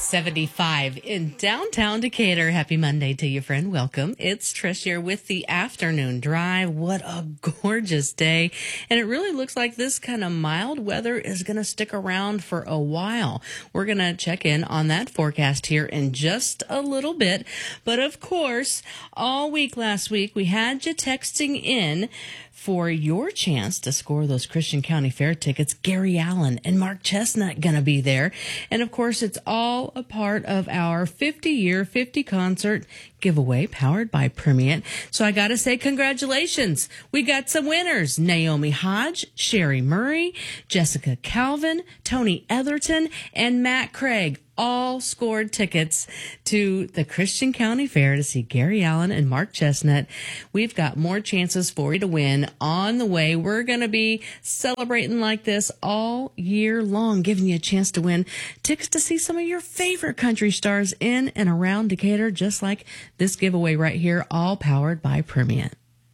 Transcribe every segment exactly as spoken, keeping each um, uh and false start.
seventy-five in downtown Decatur. Happy Monday to you, friend. Welcome. It's Trish here with the afternoon drive. What a gorgeous day. And it really looks like this kind of mild weather is going to stick around for a while. We're going to check in on that forecast here in just a little bit. But of course, all week last week, we had you texting in for your chance to score those Christian County Fair tickets. Gary Allen and Mark Chestnut going to be there. And of course, it's all a part of our fifty-year, fifty concert giveaway powered by Permeate. So I got to say congratulations. We got some winners. Naomi Hodge, Sherry Murray, Jessica Calvin, Tony Etherton, and Matt Craig all scored tickets to the Christian County Fair to see Gary Allen and Mark Chestnut. We've got more chances for you to win on the way. We're going to be celebrating like this all year long, giving you a chance to win tickets to see some of your favorite country stars in and around Decatur, just like this giveaway right here, all powered by Permeate.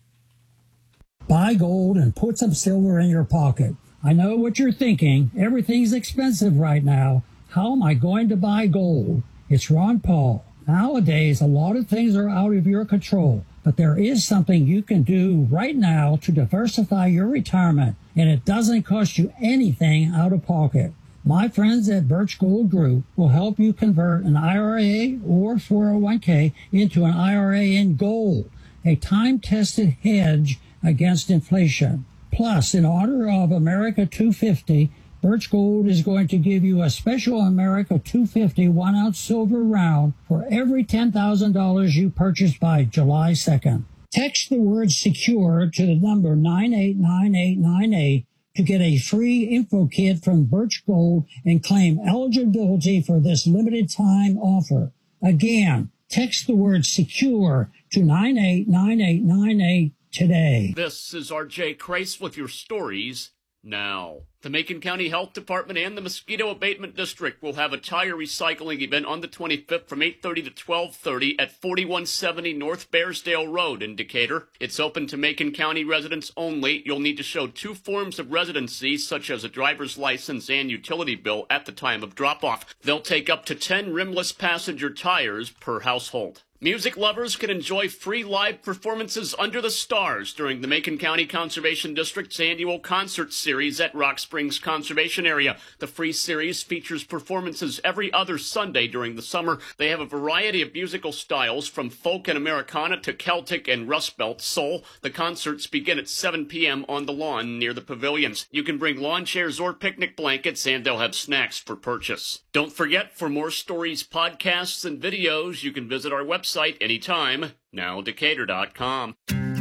Buy gold and put some silver in your pocket. I know what you're thinking. Everything's expensive right now. How am I going to buy gold? It's Ron Paul. Nowadays, a lot of things are out of your control, but there is something you can do right now to diversify your retirement, and it doesn't cost you anything out of pocket. My friends at Birch Gold Group will help you convert an I R A or four oh one k into an I R A in gold, a time-tested hedge against inflation. Plus, in honor of America two fifty, Birch Gold is going to give you a special America two fifty one-ounce silver round for every ten thousand dollars you purchase by July second. Text the word SECURE to the number nine eight nine eight nine eight to get a free info kit from Birch Gold and claim eligibility for this limited time offer. Again, text the word SECURE to nine eight nine eight nine eight today. This is R J Crace with your stories now. The Macon County Health Department and the Mosquito Abatement District will have a tire recycling event on the twenty-fifth from eight thirty to twelve thirty at forty-one seventy North Bearsdale Road in Decatur. It's open to Macon County residents only. You'll need to show two forms of residency, such as a driver's license and utility bill, at the time of drop-off. They'll take up to ten rimless passenger tires per household. Music lovers can enjoy free live performances under the stars during the Macon County Conservation District's annual concert series at Rock Springs Conservation Area. The free series features performances every other Sunday during the summer. They have a variety of musical styles, from folk and Americana to Celtic and Rust Belt soul. The concerts begin at seven p.m. on the lawn near the pavilions. You can bring lawn chairs or picnic blankets, and they'll have snacks for purchase. Don't forget, for more stories, podcasts, and videos, you can visit our website anytime, now decatur dot com.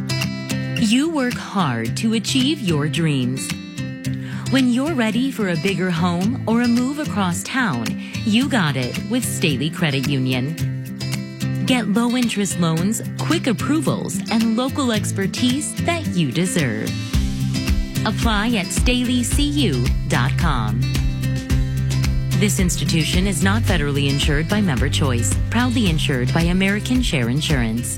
You work hard to achieve your dreams. When you're ready for a bigger home or a move across town, you got it with Staley Credit Union. Get low-interest loans, quick approvals, and local expertise that you deserve. Apply at staley c u dot com. This institution is not federally insured by Member Choice, proudly insured by American Share Insurance.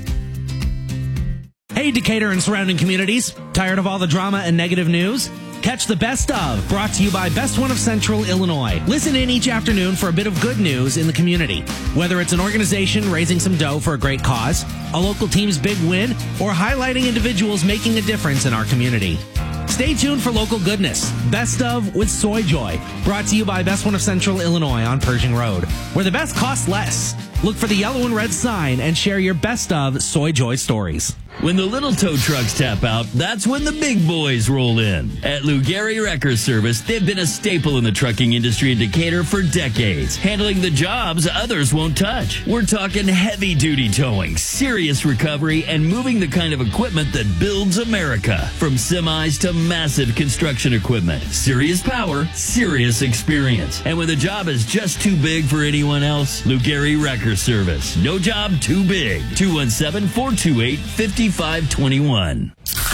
Hey, Decatur and surrounding communities. Tired of all the drama and negative news? Catch the Best Of, brought to you by Best One of Central Illinois. Listen in each afternoon for a bit of good news in the community. Whether it's an organization raising some dough for a great cause, a local team's big win, or highlighting individuals making a difference in our community. Stay tuned for local goodness. Best Of with Soy Joy, brought to you by Best One of Central Illinois on Pershing Road, where the best costs less. Look for the yellow and red sign and share your Best Of Soy Joy stories. When the little tow trucks tap out, that's when the big boys roll in. At Lou Gehry Wrecker Service, they've been a staple in the trucking industry in Decatur for decades, handling the jobs others won't touch. We're talking heavy-duty towing, serious recovery, and moving the kind of equipment that builds America. From semis to massive construction equipment. Serious power, serious experience. And when the job is just too big for anyone else, Lou Gehry Wrecker Service. No job too big. two one seven, four two eight, five five two one.